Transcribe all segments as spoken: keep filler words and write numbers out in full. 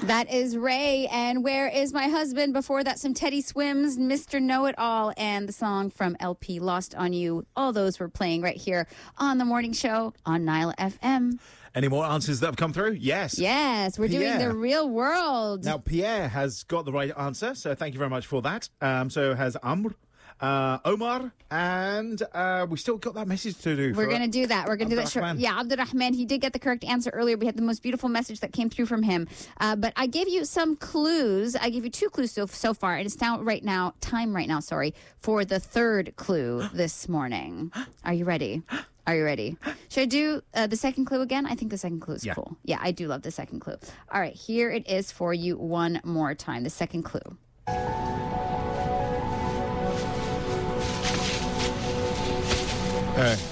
That is Ray, and Where Is My Husband? Before that, some Teddy Swims, Mister Know-It-All, and the song from L P, Lost on You. All those were playing right here on The Morning Show on Nile F M. Any more answers that have come through? Yes. Yes, we're Pierre. doing the real world. Now, Pierre has got the right answer, so thank you very much for that. Um, so has Amr, uh, Omar, and uh, we still got that message to do. We're going to do that. We're going to do that. Sure. Yeah, Abdurrahman, he did get the correct answer earlier. We had the most beautiful message that came through from him. Uh, but I gave you some clues. I gave you two clues so, so far, and it's now right now, time right now, sorry, for the third clue this morning. Are you ready? Are you ready? Should I do uh, the second clue again? I think the second clue is yeah. cool. Yeah, I do love the second clue. All right, here it is for you one more time. The second clue. Hey.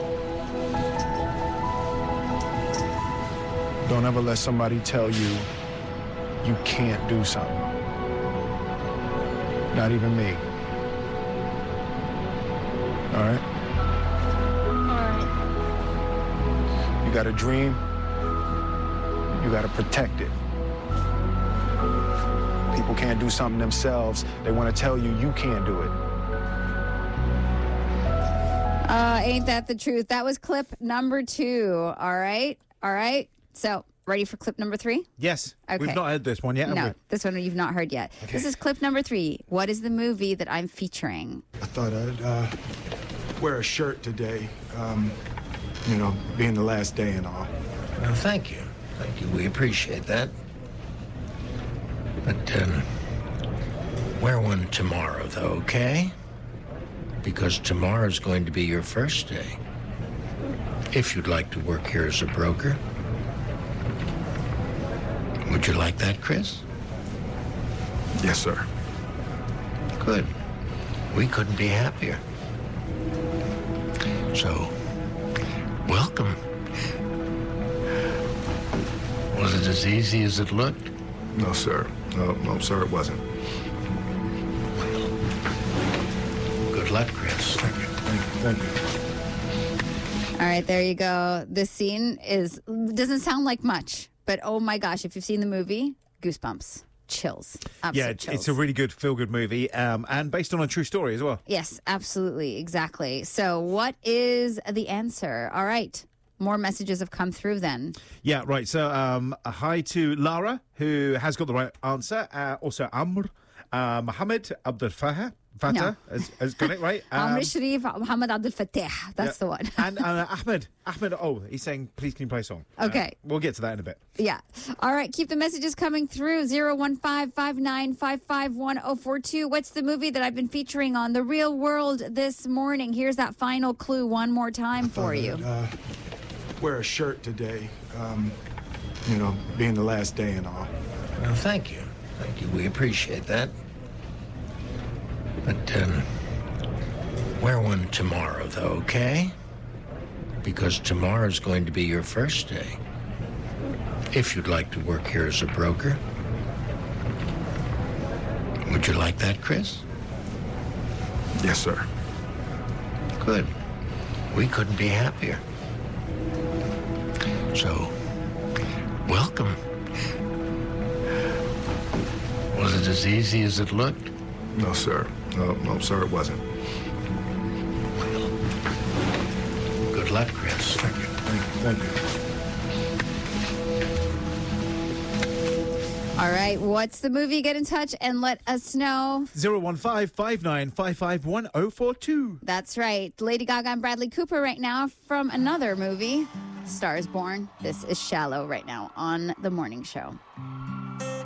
Don't ever let somebody tell you you can't do something. Not even me. All right? You got a dream, you got to protect it. People can't do something themselves. They want to tell you you can't do it. Uh, ain't that the truth? That was clip number two. All right. All right. So, ready for clip number three? Yes. Okay. We've not heard this one yet, have No, we? this one you've not heard yet. Okay. This is clip number three. What is the movie that I'm featuring? I thought I'd uh, wear a shirt today, um, you know, being the last day and all. Well, thank you. Thank you. We appreciate that. But, um, wear one tomorrow, though, okay? Because tomorrow's going to be your first day. If you'd like to work here as a broker. Would you like that, Chris? Yes, sir. Good. We couldn't be happier. So, welcome. Was it as easy as it looked? No, sir. No, no, sir, it wasn't. Good luck, Chris. Thank you. Thank you. Thank you. All right, there you go. This scene is doesn't sound like much, but oh my gosh, if you've seen the movie, goosebumps, chills. Absolute Yeah, chills. it's a really good feel-good movie, um, and based on a true story as well. Yes, absolutely, exactly. So what is the answer? All right. More messages have come through then. Yeah, right. So, um, a hi to Lara, who has got the right answer. Uh, also, Amr, uh, Mohammed Abdul Fatah, Fatah No. has, has got it right. Amr Sharif, Muhammad Abdul Fattah. That's yeah. the one. and uh, Ahmed, Ahmed, oh, he's saying, please can you play a song? Okay. Uh, we'll get to that in a bit. Yeah. All right. Keep the messages coming through. zero one five, five nine five five, one zero four two. What's the movie that I've been featuring on The Real World this morning? Here's that final clue one more time for you. I'd, uh, wear a shirt today, um, you know, being the last day and all. Well, thank you. Thank you. We appreciate that. But, um, wear one tomorrow, though, okay? Because tomorrow's going to be your first day. If you'd like to work here as a broker. Would you like that, Chris? Yes, sir. Good. We couldn't be happier. So, welcome. Was it as easy as it looked? No, sir. No, no, sir, it wasn't. Good luck, Chris. Thank you. Thank you. Thank you. All right. What's the movie? Get in touch and let us know. zero one five, five nine five five, one zero four two. That's right. Lady Gaga and Bradley Cooper right now from another movie, Star is Born. This is Shallow right now on The Morning Show.